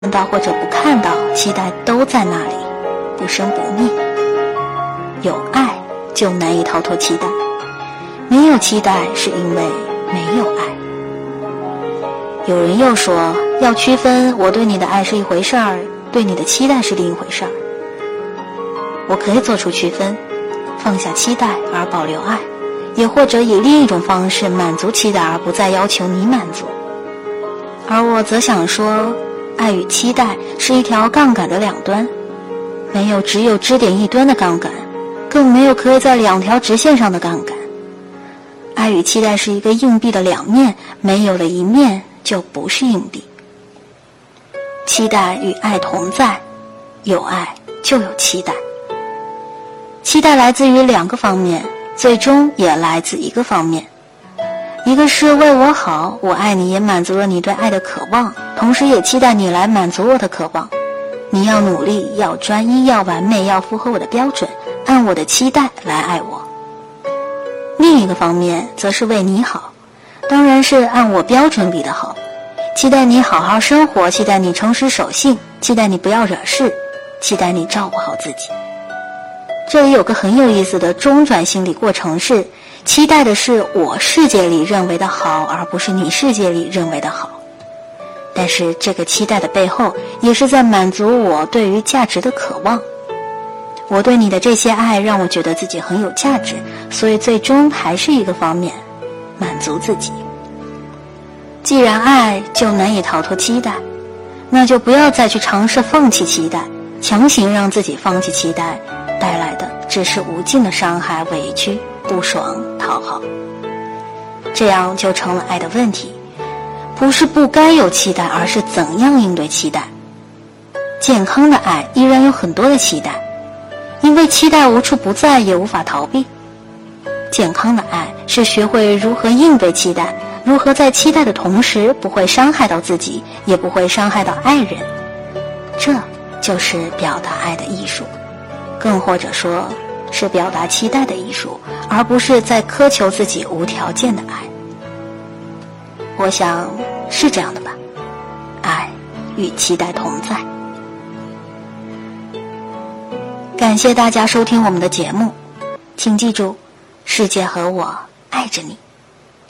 看到或者不看到，期待都在那里，不生不灭。有爱就难以逃脱期待，没有期待是因为没有爱。有人又说，要区分我对你的爱是一回事儿，对你的期待是另一回事儿。我可以做出区分，放下期待而保留爱，也或者以另一种方式满足期待而不再要求你满足。而我则想说，爱与期待是一条杠杆的两端，没有只有支点一端的杠杆，更没有可以在两条直线上的杠杆。爱与期待是一个硬币的两面，没有了一面就不是硬币。期待与爱同在，有爱就有期待。期待来自于两个方面，最终也来自一个方面。一个是为我好，我爱你也满足了你对爱的渴望，同时也期待你来满足我的渴望。你要努力，要专一，要完美，要符合我的标准，按我的期待来爱我。另一个方面则是为你好，当然是按我标准比的好，期待你好好生活，期待你诚实守信，期待你不要惹事，期待你照顾好自己。这里有个很有意思的中转心理过程是，期待的是我世界里认为的好，而不是你世界里认为的好。但是这个期待的背后，也是在满足我对于价值的渴望。我对你的这些爱让我觉得自己很有价值，所以最终还是一个方面，满足自己。既然爱就难以逃脱期待，那就不要再去尝试放弃期待，强行让自己放弃期待，带来的只是无尽的伤害、委屈、不爽、讨好。这样就成了爱的问题，不是不该有期待，而是怎样应对期待。健康的爱依然有很多的期待，因为期待无处不在，也无法逃避。健康的爱是学会如何应对期待，如何在期待的同时不会伤害到自己，也不会伤害到爱人。这就是表达爱的艺术，更或者说是表达期待的艺术，而不是在苛求自己无条件的爱。我想是这样的吧，爱与期待同在。感谢大家收听我们的节目，请记住，世界和我爱着你。